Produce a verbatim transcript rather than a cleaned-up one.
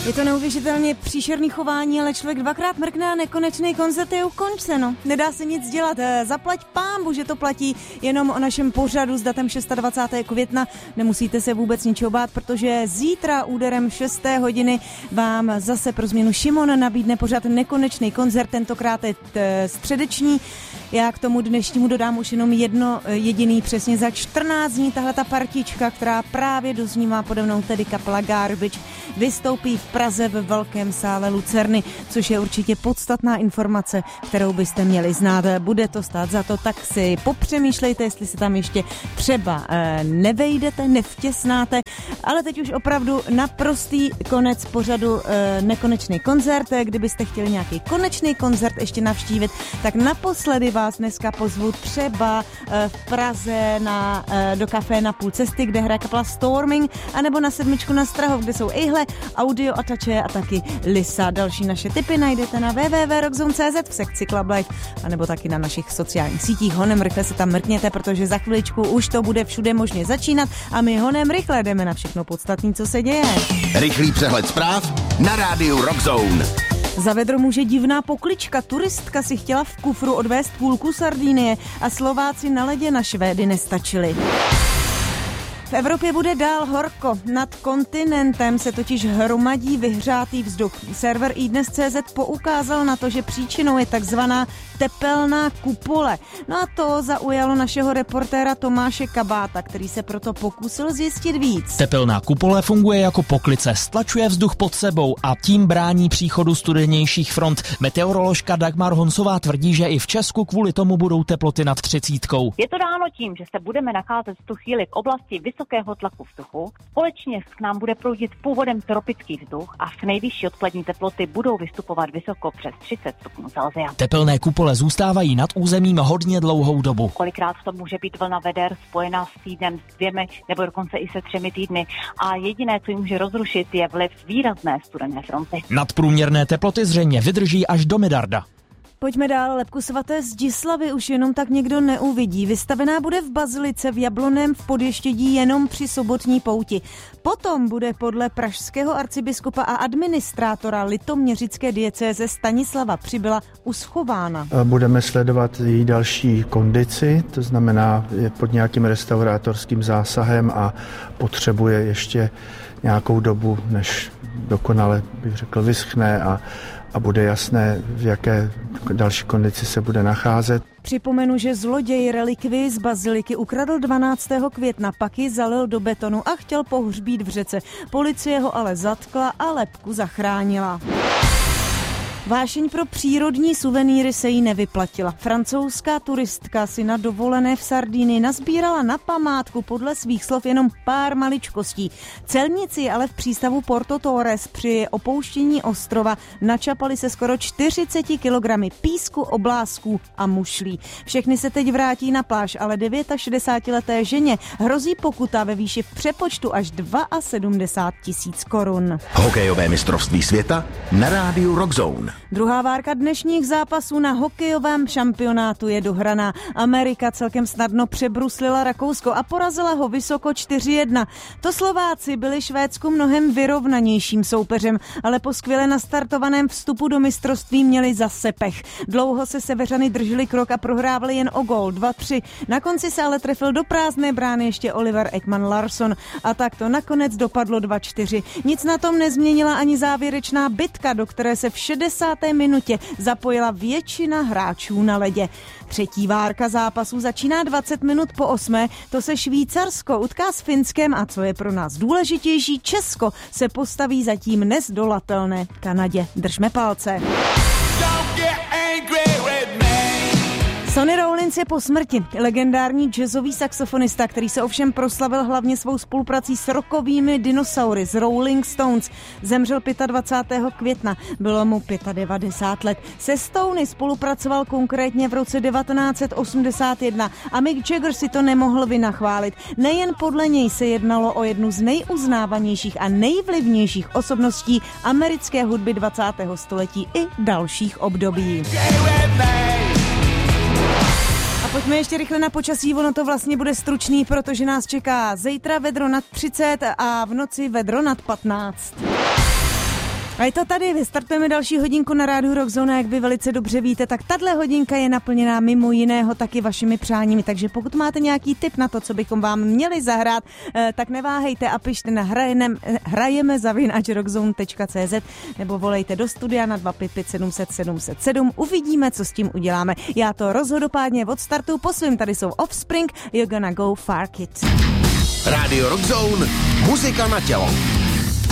Je to neuvěřitelně příšerný chování, ale člověk dvakrát mrkne a nekonečný koncert je ukončeno. Nedá se nic dělat. Zaplať pánbu, že to platí jenom o našem pořadu s datem dvacátého šestého května. Nemusíte se vůbec ničeho bát, protože zítra úderem šesté hodiny vám zase pro změnu Šimon nabídne pořad Nekonečný koncert, tentokrát je t- středeční. Já k tomu dnešnímu dodám už jenom jedno jediný, přesně za čtrnáct dní tahle ta partička, která právě doznívá pode mnou, tedy kapela Garbage, vystoupí v Praze ve velkém sále Lucerny, což je určitě podstatná informace, kterou byste měli znát. Bude to stát za to, tak si popřemýšlejte, jestli se tam ještě třeba eh, nevejdete, nevtěsnáte, ale teď už opravdu naprostý konec pořadu eh, Nekonečný koncert. Kdybyste chtěli nějaký konečný koncert ještě navštívit, tak naposledy vás dneska pozvu třeba eh, v Praze na, eh, do kafé Na půl cesty, kde hraje kapela Storming, anebo na sedmičku na Strahov, kde jsou Ihle, Audio Atače a taky Lisa. Další naše tipy najdete na w w w tečka rockzone tečka c z v sekci Club Life, anebo taky na našich sociálních sítích. Honem rychle se tam mrkněte, protože za chviličku už to bude všude možně začínat a my honem rychle jdeme na všechno podstatné, co se děje. Rychlý přehled zpráv na rádiu Rockzone. Za vedro může divná poklička. Turistka si chtěla v kufru odvést půlku Sardinie a Slováci na ledě na Švédy nestačili. V Evropě bude dál horko. Nad kontinentem se totiž hromadí vyhřátý vzduch. Server iDnes tečka cé zet poukázal na to, že příčinou je takzvaná tepelná kupole. No a to zaujalo našeho reportéra Tomáše Kabáta, který se proto pokusil zjistit víc. Tepelná kupole funguje jako poklice, stlačuje vzduch pod sebou a tím brání příchodu studenějších front. Meteoroložka Dagmar Honsová tvrdí, že i v Česku kvůli tomu budou teploty nad třicítkou. Je to dáno tím, že se budeme nacházet v tu chvíli v oblasti vysokého tlaku vzduchu. Společně k nám bude proudit původem tropický vzduch a v nejvyšší odpolední teploty budou vystupovat vysoko přes třicet stupňů Celsia. Tepelné kupole zůstávají nad územím hodně dlouhou dobu. Kolikrát to může být vlna veder spojená s týdnem, s dvěmi nebo dokonce i se třemi týdny. A jediné, co jim může rozrušit, je vliv výrazné studené fronty. Nadprůměrné teploty zřejmě vydrží až do Medarda. Pojďme dál. Lebku svaté Zdislavy už jenom tak někdo neuvidí. Vystavená bude v Bazilice v Jablonném v Podještědí jenom při sobotní pouti. Potom bude podle pražského arcibiskupa a administrátora litoměřické diecéze Stanislava Přibyla uschována. Budeme sledovat její další kondici, to znamená je pod nějakým restaurátorským zásahem a potřebuje ještě nějakou dobu, než dokonale, bych řekl, vyschne a a bude jasné, v jaké další kondici se bude nacházet. Připomenu, že zloděj relikvii z baziliky ukradl dvanáctého května, pak ji zalil do betonu a chtěl pohřbít v řece. Policie ho ale zatkla a lebku zachránila. Vášeň pro přírodní suvenýry se jí nevyplatila. Francouzská turistka si na dovolené v Sardinii nazbírala na památku podle svých slov jenom pár maličkostí. Celníci ale v přístavu Porto Torres při opouštění ostrova načapali se skoro čtyřicet kilogramy písku, oblázků a mušlí. Všechny se teď vrátí na pláž, ale šedesátidevítileté ženě hrozí pokuta ve výši v přepočtu až sedmdesát dva tisíc korun. Hokejové mistrovství světa na rádiu Rockzone. Druhá várka dnešních zápasů na hokejovém šampionátu je dohraná. Amerika celkem snadno přebruslila Rakousko a porazila ho vysoko čtyři jedna. To Slováci byli Švédsku mnohem vyrovnanějším soupeřem, ale po skvěle nastartovaném vstupu do mistrovství měli zase pech. Dlouho se Severany drželi krok a prohrávali jen o gól dva tři. Na konci se ale trefil do prázdné brány ještě Oliver Ekman Larsson a tak to nakonec dopadlo dva čtyři. Nic na tom nezměnila ani závěrečná bitka, do které se v šedesáté minutě zapojila většina hráčů na ledě. Třetí várka zápasu začíná dvacet minut po osmé, to se Švýcarsko utká s Finskem a co je pro nás důležitější, Česko se postaví zatím nezdolatelné Kanadě. Držme palce. Sonny Rollins je po smrti. Legendární jazzový saxofonista, který se ovšem proslavil hlavně svou spoluprací s rockovými dinosaury z Rolling Stones, zemřel dvacátého pátého května. Bylo mu devadesát pět let. Se Stony spolupracoval konkrétně v roce devatenáct set osmdesát jedna a Mick Jagger si to nemohl vynachválit. Nejen podle něj se jednalo o jednu z nejuznávanějších a nejvlivnějších osobností americké hudby dvacátého století i dalších období. A pojďme ještě rychle na počasí, ono to vlastně bude stručný, protože nás čeká zítra vedro nad třicet a v noci vedro nad patnáct. A je to tady, vystartujeme další hodinku na rádiu Rockzone, jak vy velice dobře víte, tak tahle hodinka je naplněná mimo jiného taky vašimi přáními, takže pokud máte nějaký tip na to, co bychom vám měli zahrát, tak neváhejte a pište na hrajenem, hrajeme zavináč rockzone tečka cé zet nebo volejte do studia na dva pět pět sedm set sedm set sedm. Uvidíme, co s tím uděláme. Já to rozhodopádně od startu posvím, tady jsou Offspring, You're Gonna Go Far Kid. Rádio Rockzone, muzika na tělo.